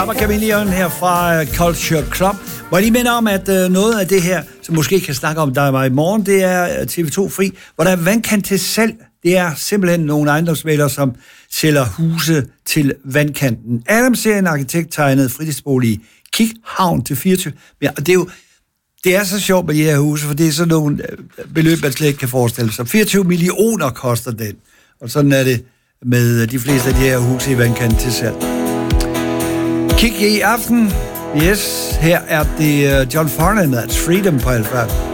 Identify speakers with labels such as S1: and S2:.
S1: Chameleon her fra Culture Club. Må jeg lige minde om, at noget af det her, som måske kan snakke om dig i morgen, det er TV2 Fri, hvor der er vandkant til salg. Det er simpelthen nogle ejendomsmæglere, som sælger huse til vandkanten. Adam ser en arkitekt tegnet fritidsbolig i Kikhavn til 24. Ja, og det er så sjovt med de her huse, for det er sådan nogle beløb, man slet ikke kan forestille sig. 24 millioner koster den. Og sådan er det med de fleste af de her huse i vandkanten til salg. Kig i aften. Yes, her er det John Farnham, That's Freedom på Alfa.